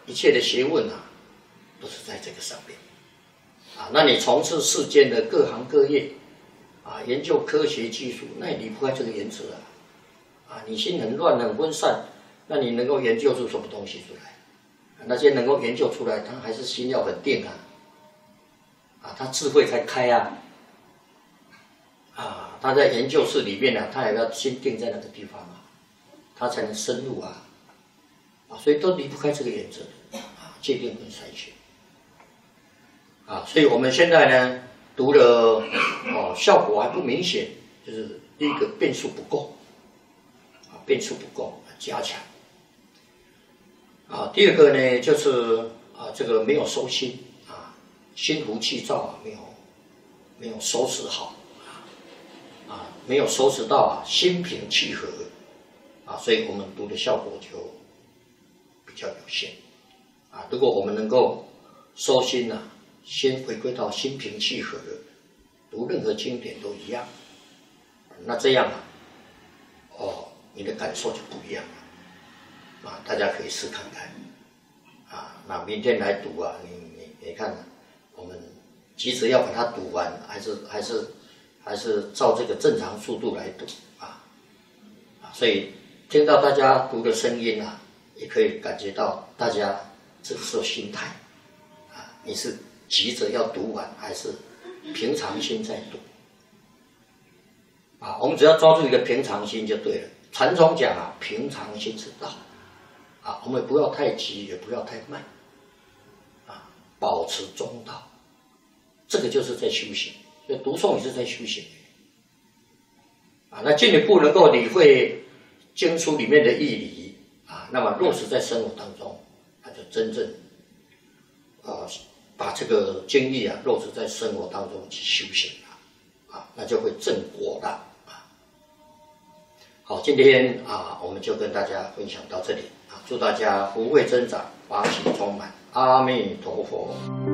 一切的学问啊，都是在这个上面啊。那你从事世间的各行各业啊，研究科学技术，那也离不开这个原则啊。啊，你心很乱很分散，那你能够研究出什么东西出来？那些能够研究出来，他还是心要很定啊，啊，他智慧才开啊，啊，他在研究室里面啊，他也要心定在那个地方啊，他才能深入啊，啊，所以都离不开这个原则啊，界定跟筛选啊，所以我们现在呢读了哦，效果还不明显，就是第一个变数不够。变数不够，加强。啊，第二个呢，就是啊，这个没有收心啊，心浮气躁啊，没有收拾好啊，没有收拾到啊，心平气和啊，所以我们读的效果就比较有限啊。如果我们能够收心啊，先回归到心平气和，读任何经典都一样，那这样啊，哦。你的感受就不一样了，啊，大家可以试看看，啊，那明天来读啊，你看，我们急着要把它读完，还是照这个正常速度来读啊，所以听到大家读的声音啊，也可以感觉到大家这个时候心态，啊，你是急着要读完，还是平常心在读？啊，我们只要抓住一个平常心就对了。禅宗讲啊，平常心是道，啊，我们不要太急，也不要太慢，啊，保持中道，这个就是在修行。所以读诵也是在修行，啊，那进一步能够理会经书里面的义理啊，那么落实在生活当中，那就真正把这个经义啊落实在生活当中去修行了，啊，那就会正果了。好，今天啊，我们就跟大家分享到这里啊，祝大家福慧增长，法喜充满，阿弥陀佛。